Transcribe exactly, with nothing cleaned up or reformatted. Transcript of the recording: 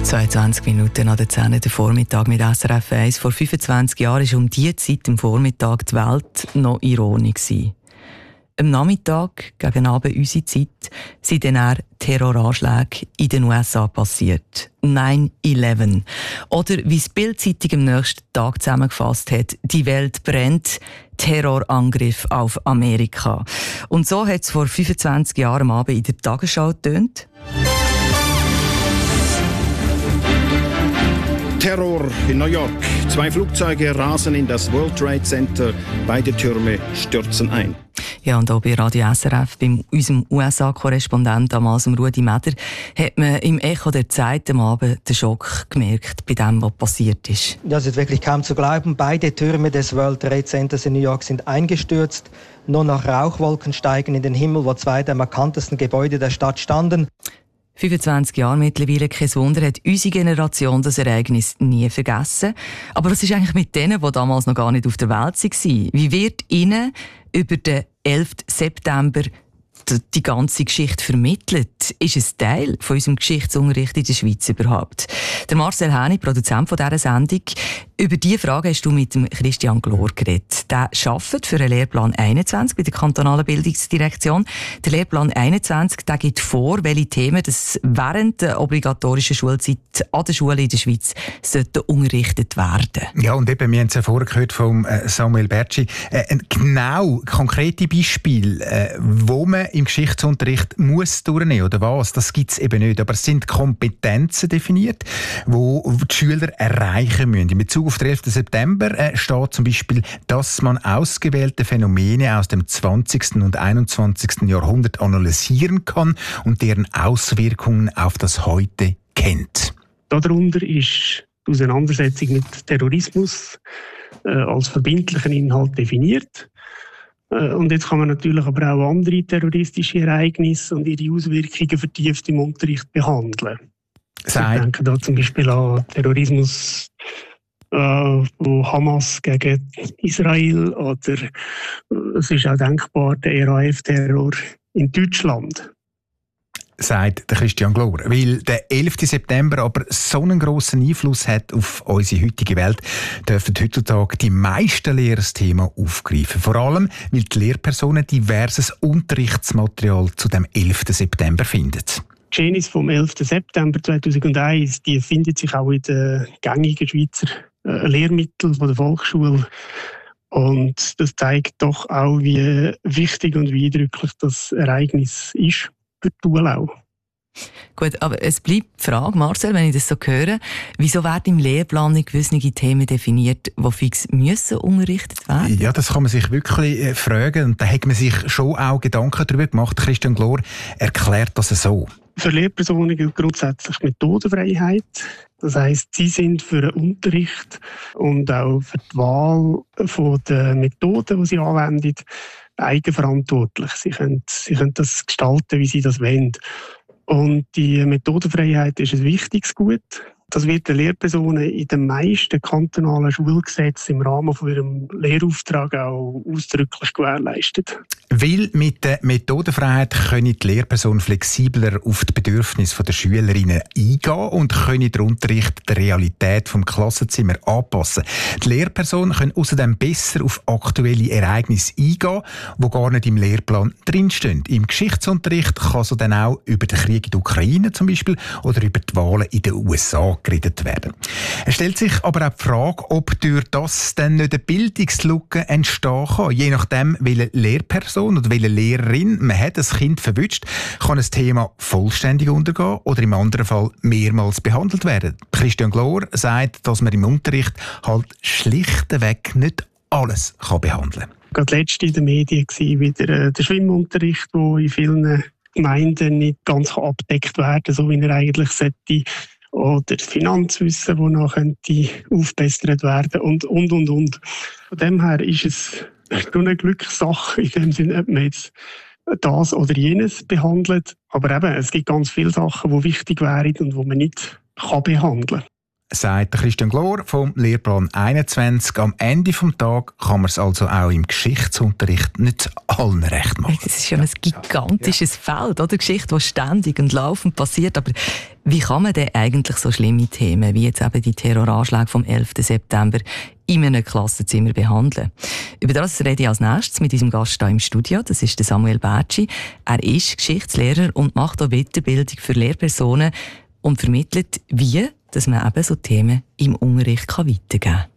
zweiundzwanzig Minuten an der zehn Uhr Vormittag mit S R F eins. Vor fünfundzwanzig Jahren war um diese Zeit am Vormittag die Welt noch in Ordnung. Am Nachmittag, gegen Abend unsere Zeit, sind dann eher Terroranschläge in den U S A passiert. neun elf. Oder wie es Bild-Zeitung am nächsten Tag zusammengefasst hat, die Welt brennt, Terrorangriff auf Amerika. Und so hat es vor fünfundzwanzig Jahren am Abend in der Tagesschau getönt. Terror in New York. Zwei Flugzeuge rasen in das World Trade Center. Beide Türme stürzen ein. Ja, und auch bei Radio S R F, bei unserem U S A-Korrespondent damals, Rudi Meder, hat man im Echo der Zeit am Abend den Schock gemerkt bei dem, was passiert ist. Das ist wirklich kaum zu glauben. Beide Türme des World Trade Centers in New York sind eingestürzt. Nur noch Rauchwolken steigen in den Himmel, wo zwei der markantesten Gebäude der Stadt standen. fünfundzwanzig Jahre mittlerweile, kein Wunder, hat unsere Generation das Ereignis nie vergessen. Aber was ist eigentlich mit denen, die damals noch gar nicht auf der Welt waren? Wie wird ihnen über den elften September die ganze Geschichte vermittelt? Ist es Teil von unserem Geschichtsunterricht in der Schweiz überhaupt? Der Marcel Häni, Produzent von dieser Sendung, über diese Frage hast du mit dem Christian Glor geredet. Der arbeitet für den Lehrplan einundzwanzig bei der kantonalen Bildungsdirektion. Der Lehrplan einundzwanzig der gibt vor, welche Themen das während der obligatorischen Schulzeit an der Schule in der Schweiz sollten unterrichtet werden. Ja, und eben, wir haben es ja vorher gehört von Samuel Bertschi. Äh, genau konkrete Beispiele, äh, wo man im Geschichtsunterricht muss durchnehmen oder was, das gibt es eben nicht. Aber es sind Kompetenzen definiert, die die Schüler erreichen müssen. In Bezug auf den elften September äh, steht zum Beispiel, dass man ausgewählte Phänomene aus dem zwanzigsten und einundzwanzigsten Jahrhundert analysieren kann und deren Auswirkungen auf das Heute kennt. Darunter ist die Auseinandersetzung mit Terrorismus äh, als verbindlichen Inhalt definiert. Äh, und jetzt kann man natürlich aber auch andere terroristische Ereignisse und ihre Auswirkungen vertieft im Unterricht behandeln. Sei. Ich denke da zum Beispiel an Terrorismus, äh, wo Hamas gegen Israel, oder äh, es ist auch denkbar der R A F-Terror in Deutschland. Sagt der Christian Glor. Weil der elften September aber so einen grossen Einfluss hat auf unsere heutige Welt, dürfen heutzutage die meisten Lehrer das Thema aufgreifen. Vor allem, weil die Lehrpersonen diverses Unterrichtsmaterial zu dem elften September finden. Die Genesis vom elften September zweitausendeins, die findet sich auch in den gängigen Schweizer äh, Lehrmitteln von der Volksschule. Und das zeigt doch auch, wie wichtig und wie eindrücklich das Ereignis ist für die Schule auch. Gut, aber es bleibt die Frage, Marcel, wenn ich das so höre, wieso werden im Lehrplan nicht gewisse Themen definiert, die fix müssen unterrichtet werden? Ja, das kann man sich wirklich äh, fragen. Und da hat man sich schon auch Gedanken darüber gemacht. Christian Glor erklärt das so. Für Lehrpersonen gilt grundsätzlich Methodenfreiheit. Das heisst, sie sind für den Unterricht und auch für die Wahl der Methoden, die sie anwenden, eigenverantwortlich. Sie können, sie können das gestalten, wie sie das wollen. Und die Methodenfreiheit ist ein wichtiges Gut. Das wird den Lehrpersonen in den meisten kantonalen Schulgesetzen im Rahmen von ihrem Lehrauftrag auch ausdrücklich gewährleistet. Weil mit der Methodenfreiheit können die Lehrpersonen flexibler auf die Bedürfnisse der Schülerinnen eingehen und können den Unterricht der Realität vom Klassenzimmer anpassen. Die Lehrpersonen können außerdem besser auf aktuelle Ereignisse eingehen, die gar nicht im Lehrplan drinstehen. Im Geschichtsunterricht kann so dann auch über den Krieg in der Ukraine zum Beispiel oder über die Wahlen in den U S A geredet werden. Es stellt sich aber auch die Frage, ob durch das dann nicht eine Bildungslücke entstehen kann. Je nachdem, welche Lehrperson oder welche Lehrerin man hat, das Kind verwünscht, kann ein Thema vollständig untergehen oder im anderen Fall mehrmals behandelt werden. Christian Glor sagt, dass man im Unterricht halt schlichtweg nicht alles kann behandeln kann. Gerade letztens in den Medien war wieder der Schwimmunterricht, der in vielen Gemeinden nicht ganz abgedeckt werden kann, so wie er eigentlich sollte. Oder das Finanzwissen, das noch aufgebessert werden und, und, und, und. Von dem her ist es nur eine Glückssache, in dem Sinne, ob man jetzt das oder jenes behandelt. Aber eben, es gibt ganz viele Sachen, die wichtig wären und die man nicht kann behandeln kann. sagt Christian Glor vom Lehrplan einundzwanzig. Am Ende des Tages kann man es also auch im Geschichtsunterricht nicht allen recht machen. Das ist ja ein gigantisches ja. Feld, oder? Geschichte, die ständig und laufend passiert. Aber wie kann man denn eigentlich so schlimme Themen wie jetzt eben die Terroranschläge vom elften September in einem Klassenzimmer behandeln? Über das rede ich als nächstes mit unserem Gast hier im Studio. Das ist Samuel Bertschi. Er ist Geschichtslehrer und macht auch Weiterbildung für Lehrpersonen und vermittelt, wie dass man eben so Themen im Unterricht weitergeben kann.